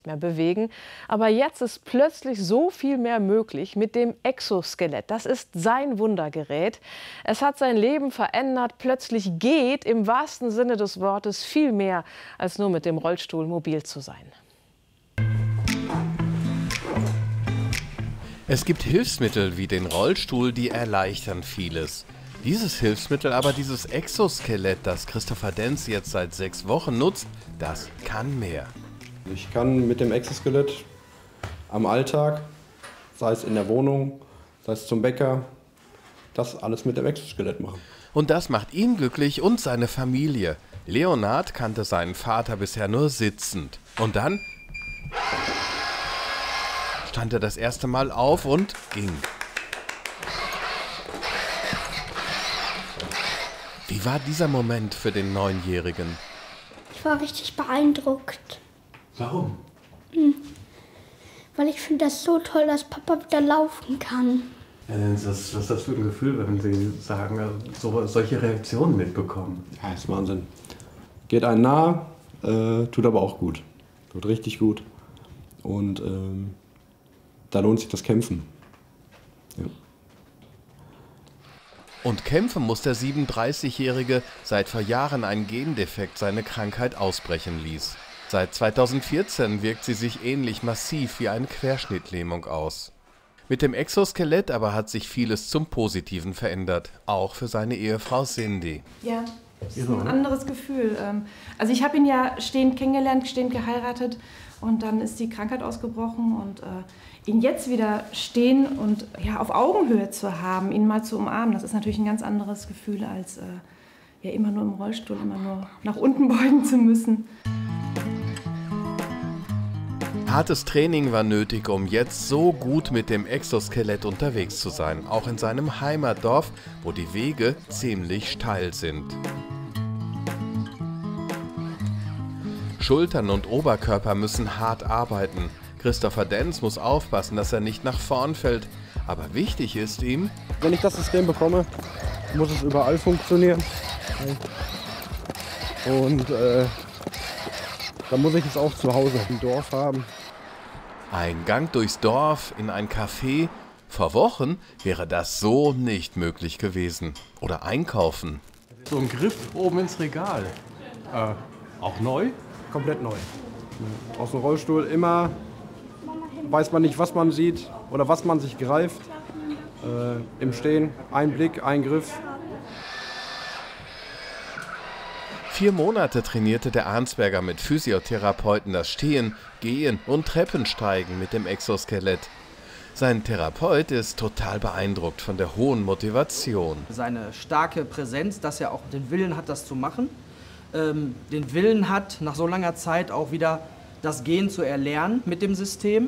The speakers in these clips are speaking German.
mehr bewegen. Aber jetzt ist plötzlich so viel mehr möglich mit dem Exoskelett. Das ist sein Wundergerät. Es hat sein Leben verändert. Plötzlich geht im wahrsten Sinne des Wortes viel mehr, als nur mit dem Rollstuhl mobil zu sein. Es gibt Hilfsmittel wie den Rollstuhl, die erleichtern vieles. Dieses Hilfsmittel, aber dieses Exoskelett, das Christopher Denz jetzt seit 6 Wochen nutzt, das kann mehr. Ich kann mit dem Exoskelett am Alltag, sei es in der Wohnung, sei es zum Bäcker, das alles mit dem Exoskelett machen. Und das macht ihn glücklich und seine Familie. Leonhard kannte seinen Vater bisher nur sitzend. Und dann stand er das erste Mal auf und ging. Wie war dieser Moment für den 9-Jährigen? Ich war richtig beeindruckt. Warum? Weil ich finde das so toll, dass Papa wieder laufen kann. Was ist das für ein Gefühl, wenn Sie sagen, solche Reaktionen mitbekommen? Ja, ist Wahnsinn. Geht einem nah, tut aber auch gut. Tut richtig gut. Und da lohnt sich das Kämpfen. Ja. Und kämpfen muss der 37-Jährige, seit vor Jahren ein Gendefekt seine Krankheit ausbrechen ließ. Seit 2014 wirkt sie sich ähnlich massiv wie eine Querschnittlähmung aus. Mit dem Exoskelett aber hat sich vieles zum Positiven verändert, auch für seine Ehefrau Cindy. Ja, das ist ein anderes Gefühl. Also ich habe ihn ja stehend kennengelernt, stehend geheiratet und dann ist die Krankheit ausgebrochen und ihn jetzt wieder stehen und ja, auf Augenhöhe zu haben, ihn mal zu umarmen, das ist natürlich ein ganz anderes Gefühl, als ja, immer nur im Rollstuhl, immer nur nach unten beugen zu müssen. Hartes Training war nötig, um jetzt so gut mit dem Exoskelett unterwegs zu sein, auch in seinem Heimatdorf, wo die Wege ziemlich steil sind. Schultern und Oberkörper müssen hart arbeiten. Christopher Denz muss aufpassen, dass er nicht nach vorn fällt. Aber wichtig ist ihm: Wenn ich das System bekomme, muss es überall funktionieren. Und dann muss ich es auch zu Hause im Dorf haben. Ein Gang durchs Dorf in ein Café. Vor Wochen wäre das so nicht möglich gewesen. Oder einkaufen. So ein Griff oben ins Regal. Auch neu? Komplett neu. Aus dem Rollstuhl immer weiß man nicht, was man sieht oder was man sich greift. Im Stehen, ein Blick, ein Griff. 4 Monate trainierte der Arnsberger mit Physiotherapeuten das Stehen, Gehen und Treppensteigen mit dem Exoskelett. Sein Therapeut ist total beeindruckt von der hohen Motivation. Seine starke Präsenz, dass er auch den Willen hat, das zu machen. Den Willen hat, nach so langer Zeit auch wieder das Gehen zu erlernen mit dem System.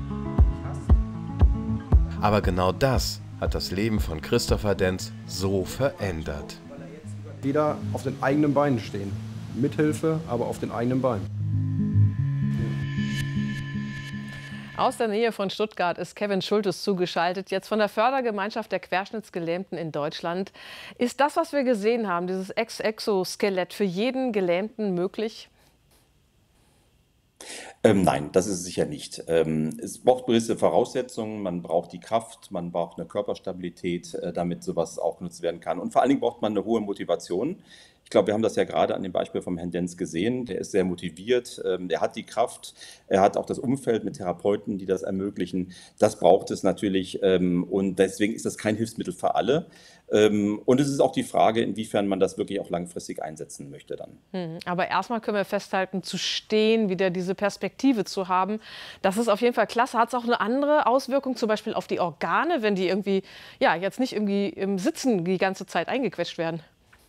Aber genau das hat das Leben von Christopher Denz so verändert. Wieder auf den eigenen Beinen stehen. Mit Hilfe, aber auf den eigenen Beinen. Aus der Nähe von Stuttgart ist Kevin Schultes zugeschaltet, jetzt von der Fördergemeinschaft der Querschnittsgelähmten in Deutschland. Ist das, was wir gesehen haben, dieses Exoskelett, für jeden Gelähmten möglich? Nein, das ist es sicher nicht. Es braucht gewisse Voraussetzungen, man braucht die Kraft, man braucht eine Körperstabilität, damit sowas auch genutzt werden kann. Und vor allen Dingen braucht man eine hohe Motivation. Ich glaube, wir haben das ja gerade an dem Beispiel vom Herrn Denz gesehen. Der ist sehr motiviert, er hat die Kraft, er hat auch das Umfeld mit Therapeuten, die das ermöglichen. Das braucht es natürlich und deswegen ist das kein Hilfsmittel für alle. Und es ist auch die Frage, inwiefern man das wirklich auch langfristig einsetzen möchte dann. Aber erstmal können wir festhalten, zu stehen, wieder diese Perspektive zu haben, das ist auf jeden Fall klasse. Hat es auch eine andere Auswirkung, zum Beispiel auf die Organe, wenn die irgendwie, ja, jetzt nicht irgendwie im Sitzen die ganze Zeit eingequetscht werden?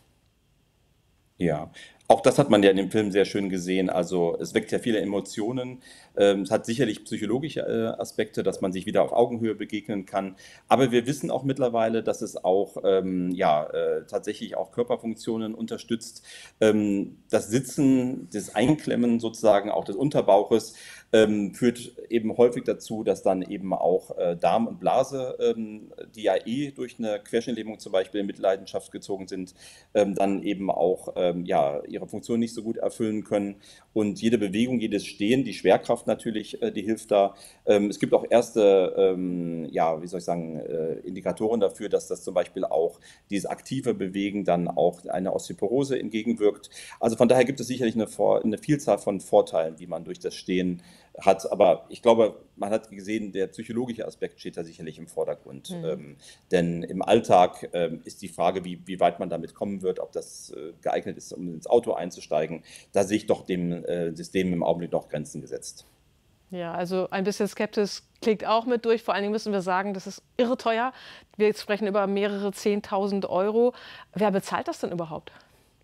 Ja, auch das hat man ja in dem Film sehr schön gesehen. Also es weckt ja viele Emotionen. Es hat sicherlich psychologische Aspekte, dass man sich wieder auf Augenhöhe begegnen kann. Aber wir wissen auch mittlerweile, dass es auch tatsächlich auch Körperfunktionen unterstützt. Das Sitzen, das Einklemmen sozusagen auch des Unterbauches, führt eben häufig dazu, dass dann eben auch Darm und Blase, die ja durch eine Querschnittlähmung zum Beispiel in Mitleidenschaft gezogen sind, dann eben auch ja, ihre Funktion nicht so gut erfüllen können. Und jede Bewegung, jedes Stehen, die Schwerkraft natürlich, die hilft da. Es gibt auch erste, ja, wie soll ich sagen, Indikatoren dafür, dass das zum Beispiel auch dieses aktive Bewegen dann auch eine Osteoporose entgegenwirkt. Also von daher gibt es sicherlich eine Vielzahl von Vorteilen, die man durch das Stehen hat. Aber ich glaube, man hat gesehen, der psychologische Aspekt steht da sicherlich im Vordergrund. Denn im Alltag ist die Frage, wie weit man damit kommen wird, ob das geeignet ist, um ins Auto einzusteigen. Da sehe ich doch dem System im Augenblick noch Grenzen gesetzt. Ja, also ein bisschen skeptisch klingt auch mit durch. Vor allen Dingen müssen wir sagen, das ist irre teuer. Wir sprechen über mehrere 10.000 €. Wer bezahlt das denn überhaupt?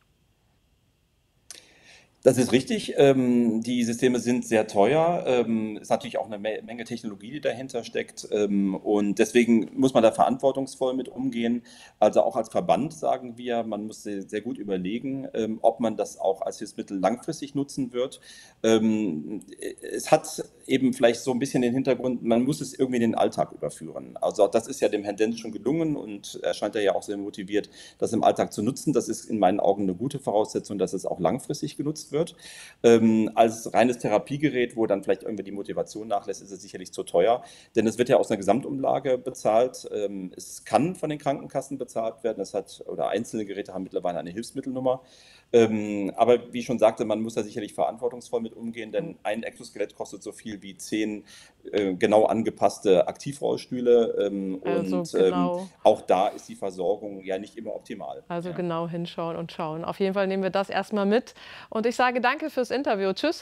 Das ist richtig. Die Systeme sind sehr teuer. Ist natürlich auch eine Menge Technologie, die dahinter steckt. Und deswegen muss man da verantwortungsvoll mit umgehen. Also auch als Verband sagen wir, man muss sehr gut überlegen, ob man das auch als Hilfsmittel langfristig nutzen wird. Es hat eben vielleicht so ein bisschen den Hintergrund, man muss es irgendwie in den Alltag überführen. Also auch das ist ja dem Herrn Denz schon gelungen und er scheint ja auch sehr motiviert, das im Alltag zu nutzen. Das ist in meinen Augen eine gute Voraussetzung, dass es auch langfristig genutzt wird. Als reines Therapiegerät, wo dann vielleicht irgendwie die Motivation nachlässt, ist es sicherlich zu teuer, denn es wird ja aus einer Gesamtumlage bezahlt. Es kann von den Krankenkassen bezahlt werden, oder einzelne Geräte haben mittlerweile eine Hilfsmittelnummer. Aber wie ich schon sagte, man muss da sicherlich verantwortungsvoll mit umgehen, denn ein Exoskelett kostet so viel wie 10 genau angepasste Aktivrollstühle. Auch da ist die Versorgung ja nicht immer optimal. Also genau hinschauen und schauen. Auf jeden Fall nehmen wir das erstmal mit. Und ich sage danke fürs Interview. Tschüss.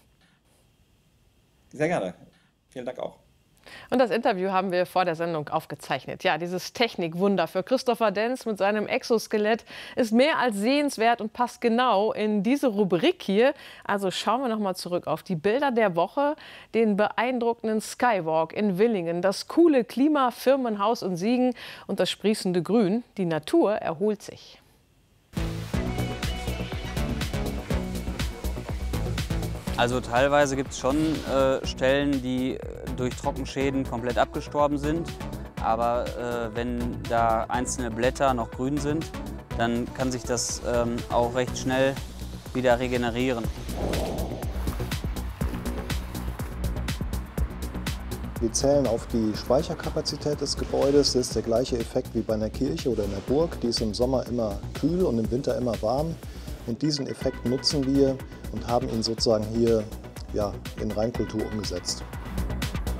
Sehr gerne. Vielen Dank auch. Und das Interview haben wir vor der Sendung aufgezeichnet. Ja, dieses Technikwunder für Christopher Denz mit seinem Exoskelett ist mehr als sehenswert und passt genau in diese Rubrik hier. Also schauen wir noch mal zurück auf die Bilder der Woche, den beeindruckenden Skywalk in Willingen, das coole Klimafirmenhaus in Siegen und das sprießende Grün. Die Natur erholt sich. Also teilweise gibt es schon Stellen, die durch Trockenschäden komplett abgestorben sind. Aber wenn da einzelne Blätter noch grün sind, dann kann sich das auch recht schnell wieder regenerieren. Wir zählen auf die Speicherkapazität des Gebäudes. Das ist der gleiche Effekt wie bei einer Kirche oder einer Burg. Die ist im Sommer immer kühl und im Winter immer warm. Und diesen Effekt nutzen wir und haben ihn sozusagen hier in Reinkultur umgesetzt.